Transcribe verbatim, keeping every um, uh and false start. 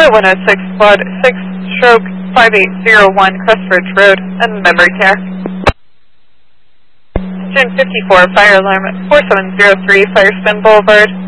Flight one oh six, Squad six, stroke five eight zero one, Crestridge Road, and memory care. June fifty-four, fire alarm at four seven zero three, Firestone Boulevard.